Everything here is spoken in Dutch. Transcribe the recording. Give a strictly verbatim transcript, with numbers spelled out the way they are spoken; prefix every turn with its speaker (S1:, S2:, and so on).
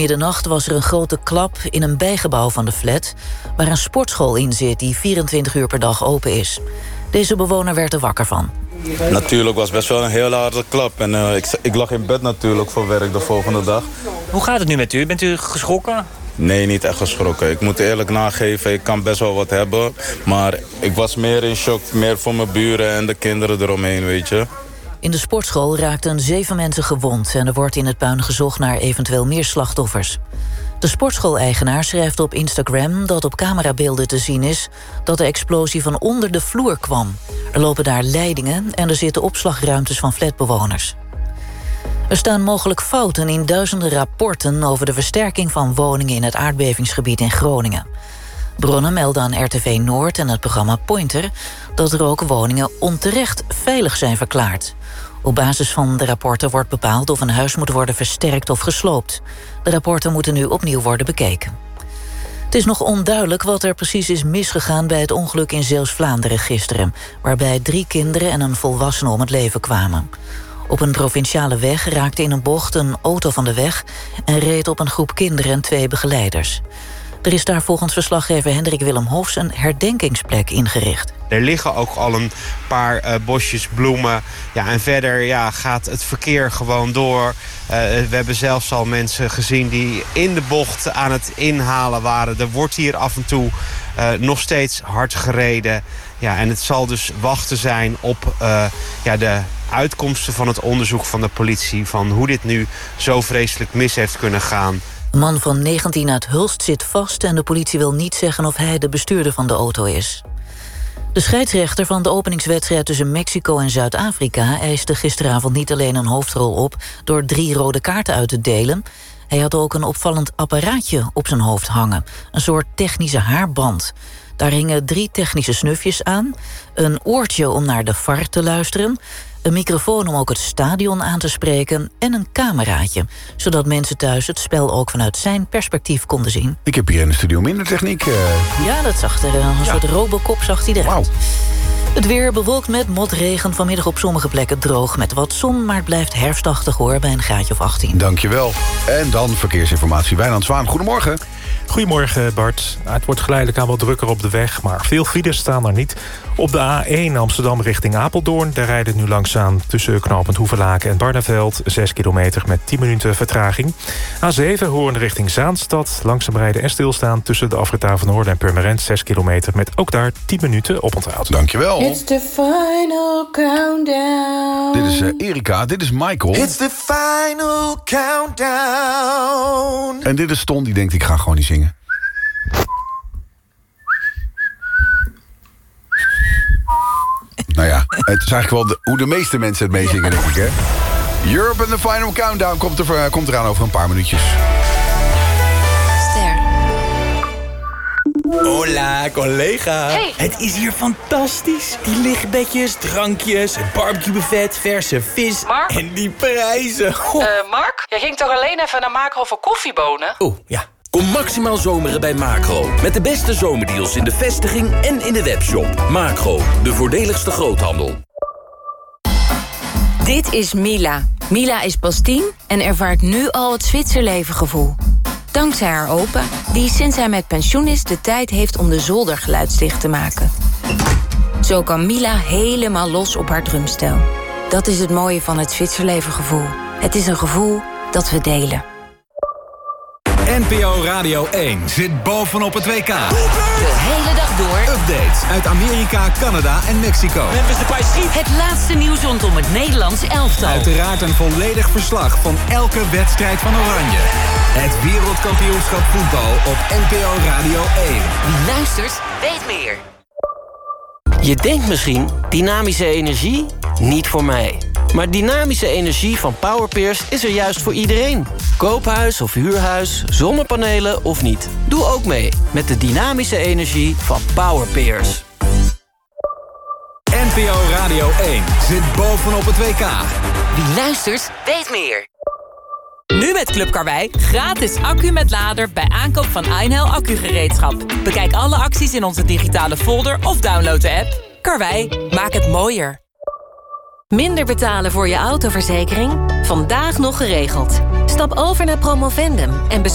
S1: middernacht was er een grote klap in een bijgebouw van de flat, waar een sportschool in zit die vierentwintig uur per dag open is. Deze bewoner werd er wakker van.
S2: Natuurlijk was best wel een hele harde klap. En uh, ik, ik lag in bed natuurlijk voor werk de volgende dag.
S3: Hoe gaat het nu met u? Bent u geschrokken?
S2: Nee, niet echt geschrokken. Ik moet eerlijk nageven, ik kan best wel wat hebben. Maar ik was meer in shock, meer voor mijn buren en de kinderen eromheen, weet je.
S1: In de sportschool raakten zeven mensen gewond en er wordt in het puin gezocht naar eventueel meer slachtoffers. De sportschool-eigenaar schrijft op Instagram dat op camerabeelden te zien is dat de explosie van onder de vloer kwam. Er lopen daar leidingen en er zitten opslagruimtes van flatbewoners. Er staan mogelijk fouten in duizenden rapporten over de versterking van woningen in het aardbevingsgebied in Groningen. Bronnen melden aan R T V Noord en het programma Pointer dat er ook woningen onterecht veilig zijn verklaard. Op basis van de rapporten wordt bepaald of een huis moet worden versterkt of gesloopt. De rapporten moeten nu opnieuw worden bekeken. Het is nog onduidelijk wat er precies is misgegaan bij het ongeluk in Zeeuws-Vlaanderen gisteren, waarbij drie kinderen en een volwassene om het leven kwamen. Op een provinciale weg raakte in een bocht een auto van de weg en reed op een groep kinderen en twee begeleiders. Er is daar volgens verslaggever Hendrik Willem Hofs een herdenkingsplek ingericht.
S4: Er liggen ook al een paar uh, bosjes bloemen. Ja, en verder ja, gaat het verkeer gewoon door. Uh, we hebben zelfs al mensen gezien die in de bocht aan het inhalen waren. Er wordt hier af en toe uh, nog steeds hard gereden. Ja, en het zal dus wachten zijn op uh, ja, de uitkomsten van het onderzoek van de politie, van hoe dit nu zo vreselijk mis heeft kunnen gaan.
S1: Een man van negentien uit Hulst zit vast en de politie wil niet zeggen of hij de bestuurder van de auto is. De scheidsrechter van de openingswedstrijd tussen Mexico en Zuid-Afrika eiste gisteravond niet alleen een hoofdrol op door drie rode kaarten uit te delen. Hij had ook een opvallend apparaatje op zijn hoofd hangen, een soort technische haarband. Daar hingen drie technische snufjes aan, een oortje om naar de V A R te luisteren, een microfoon om ook het stadion aan te spreken en een cameraatje, zodat mensen thuis het spel ook vanuit zijn perspectief konden zien.
S5: Ik heb hier in de studio minder techniek. Uh...
S1: Ja, dat zag er, een ja. soort Robocop zag hij eruit. Wow. Het weer bewolkt met motregen, vanmiddag op sommige plekken droog met wat zon, maar het blijft herfstachtig hoor, bij een graadje of achttien.
S5: Dankjewel. En dan verkeersinformatie. Wijnand Zwaan, goedemorgen.
S6: Goedemorgen Bart. Het wordt geleidelijk aan wat drukker op de weg, maar veel files staan er niet. Op de A één Amsterdam richting Apeldoorn, daar rijdt het nu langzaam tussen knooppunt Hoevelaken en Barneveld, zes kilometer met tien minuten vertraging. A zeven Hoorn richting Zaanstad, langzaam rijden en stilstaan tussen de afrit van Hoorn en Purmerend, zes kilometer met ook daar tien minuten op onthoud.
S5: Dankjewel.
S7: It's the final countdown.
S5: Dit is uh, Erika, dit is Michael.
S8: It's the final countdown.
S5: En dit is Ton, die denkt ik ga gewoon niet zingen. Nou ja, het is eigenlijk wel de, hoe de meeste mensen het meezingen, denk ik, hè? Europe and the Final Countdown komt, er, komt eraan over een paar minuutjes.
S7: Ster.
S9: Hola, collega.
S7: Hey.
S9: Het is hier fantastisch. Die lichtbedjes, drankjes, het barbecuebuffet, verse vis.
S10: Mark?
S9: En die prijzen.
S10: Oh. Uh, Mark, jij ging toch alleen even naar Macro voor koffiebonen?
S9: Oh, ja. Kom maximaal zomeren bij Macro. Met de beste zomerdeals in de vestiging en in de webshop. Macro, de voordeligste groothandel.
S11: Dit is Mila. Mila is pas tien en ervaart nu al het Zwitserlevengevoel. Dankzij haar opa, die sinds hij met pensioen is de tijd heeft om de zolder geluidsdicht te maken. Zo kan Mila helemaal los op haar drumstel. Dat is het mooie van het Zwitserlevengevoel. Het is een gevoel dat we delen.
S12: N P O Radio één zit bovenop het W K.
S11: De hele dag door.
S12: Updates uit Amerika, Canada en Mexico.
S11: Het laatste nieuws rondom het Nederlands elftal.
S12: Uiteraard een volledig verslag van elke wedstrijd van Oranje. Het wereldkampioenschap voetbal op N P O Radio één.
S11: Wie luistert, weet meer.
S13: Je denkt misschien, dynamische energie? Niet voor mij. Maar dynamische energie van Powerpeers is er juist voor iedereen. Koophuis of huurhuis, zonnepanelen of niet. Doe ook mee met de dynamische energie van Powerpeers.
S12: N P O Radio één zit bovenop het W K.
S11: Wie luistert, weet meer.
S14: Nu met Club Karwei, gratis accu met lader bij aankoop van Aynel accugereedschap. Bekijk alle acties in onze digitale folder of download de app. Karwei, maak het mooier.
S15: Minder betalen voor je autoverzekering? Vandaag nog geregeld. Stap over naar Promovendum en bespaar